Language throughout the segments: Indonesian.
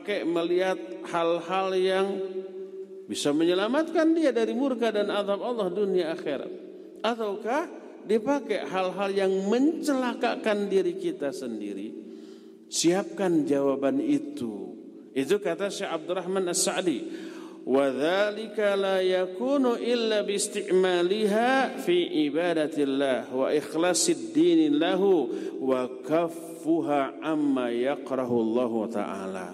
dipakai melihat hal-hal yang bisa menyelamatkan dia dari murka dan azab Allah dunia akhirat, ataukah dipakai hal-hal yang mencelakakan diri kita sendiri? Siapkan jawaban itu. Itu kata Syekh Abdurrahman As-Sa'di, wa dzalika la yakunu illa bi istimaliha fi ibadatillah wa ikhlasid din lahu wa kaffuha amma yakrahu Allah taala.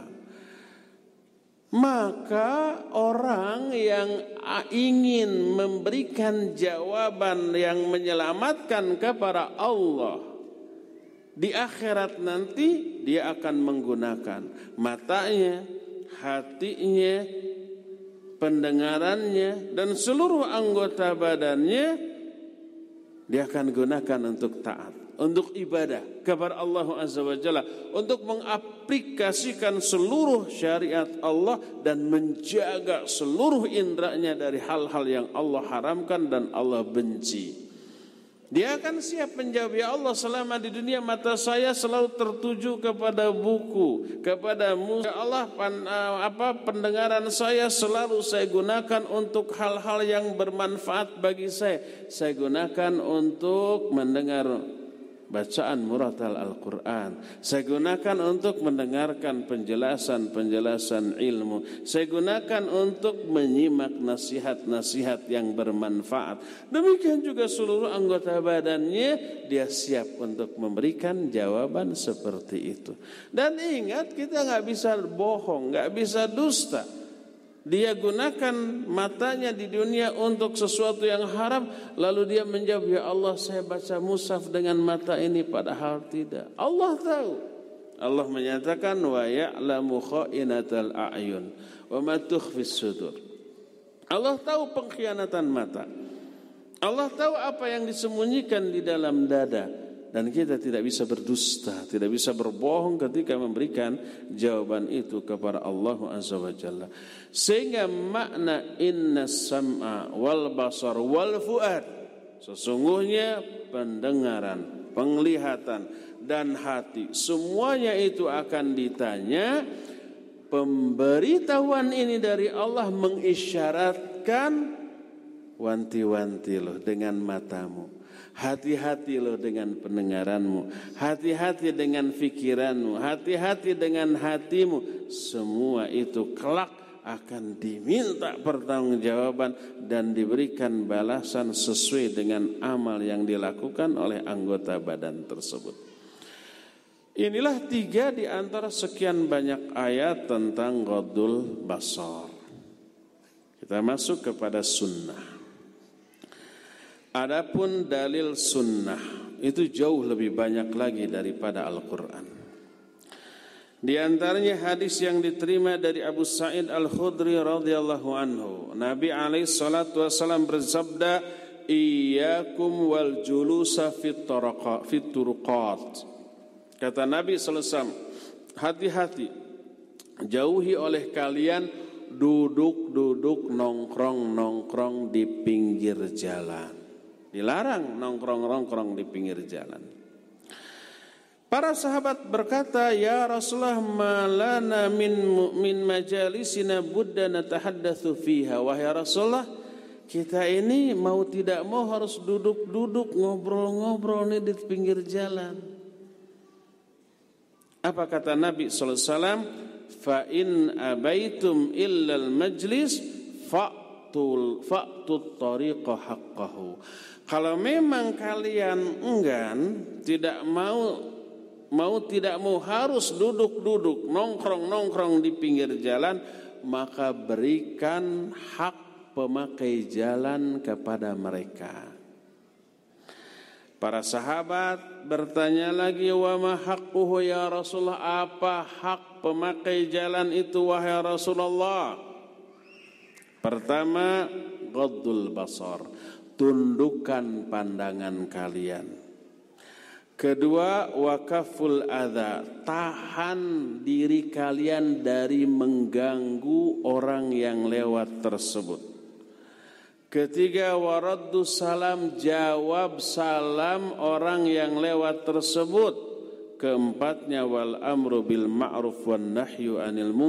Maka orang yang ingin memberikan jawaban yang menyelamatkan kepada Allah di akhirat nanti, dia akan menggunakan matanya, hatinya, pendengarannya, dan seluruh anggota badannya. Dia akan gunakan untuk taat, untuk ibadah kepada Allah Azza wa Jalla, untuk mengaplikasikan seluruh syariat Allah dan menjaga seluruh indranya dari hal-hal yang Allah haramkan dan Allah benci. Dia akan siap menjawab, ya Allah, selama di dunia mata saya selalu tertuju kepada buku, kepada musik. Ya Allah, pendengaran saya selalu saya gunakan untuk hal-hal yang bermanfaat bagi saya. Saya gunakan untuk mendengar bacaan muratal Al-Quran. Saya gunakan untuk mendengarkan penjelasan-penjelasan ilmu. Saya gunakan untuk menyimak nasihat-nasihat yang bermanfaat. Demikian juga seluruh anggota badannya, dia siap untuk memberikan jawaban seperti itu. Dan ingat, kita nggak bisa bohong, nggak bisa dusta. Dia gunakan matanya di dunia untuk sesuatu yang haram, lalu dia menjawab, ya Allah, saya baca mushaf dengan mata ini, padahal tidak. Allah tahu. Allah menyatakan, wa ya'lamu kha'inatal a'yun wa ma tukhfis sudur. Allah tahu pengkhianatan mata. Allah tahu apa yang disembunyikan di dalam dada. Dan kita tidak bisa berdusta, tidak bisa berbohong ketika memberikan jawaban itu kepada Allah Azza wa Jalla. Sehingga makna inna sam'a wal basar wal fuad, sesungguhnya pendengaran, penglihatan dan hati, semuanya itu akan ditanya. Pemberitahuan ini dari Allah mengisyaratkan, wanti-wanti loh dengan matamu, hati-hati loh dengan pendengaranmu, hati-hati dengan fikiranmu, hati-hati dengan hatimu. Semua itu kelak akan diminta pertanggungjawaban dan diberikan balasan sesuai dengan amal yang dilakukan oleh anggota badan tersebut. Inilah 3 di antara sekian banyak ayat tentang ghadul basar. Kita masuk kepada sunnah. Adapun dalil sunnah itu jauh lebih banyak lagi daripada Al-Quran. Di antaranya hadis yang diterima dari Abu Sa'id Al-Khudri radhiyallahu anhu. Nabi alaihi salatu wasallam bersabda, iyyakum wal julusa fit turuqat. Kata Nabi sallallahu alaihi wasallam, hati-hati, jauhi oleh kalian duduk-duduk, nongkrong-nongkrong di pinggir jalan. Dilarang nongkrong-nongkrong di pinggir jalan. Para sahabat berkata, ya Rasulullah, malana min majalisina budda natahaddatsu fiha. Wahai Rasulullah, kita ini mau tidak mau harus duduk-duduk, ngobrol-ngobrol nih di pinggir jalan. Apa kata Nabi sallallahu alaihi wasallam? Fa in abaitum illal majlis fa'tut tariqa haqqahu. Kalau memang kalian enggan, tidak mau harus duduk-duduk, nongkrong-nongkrong di pinggir jalan, maka berikan hak pemakai jalan kepada mereka. Para sahabat bertanya lagi, wa ma haqquhu ya Rasulullah, apa hak pemakai jalan itu wahai Rasulullah? Pertama, ghaddul basar, tundukkan pandangan kalian. Kedua, wakaful adza, tahan diri kalian dari mengganggu orang yang lewat tersebut. Ketiga, waraddu salam, jawab salam orang yang lewat tersebut. Keempatnya, wal amru bil ma'ruf wan nahyu anil munkar.